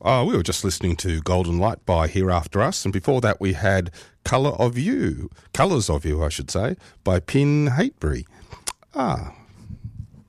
We were just listening to Golden Light by Here After Us, and before that we had Colours of You, I should say, by Pin Hatebury.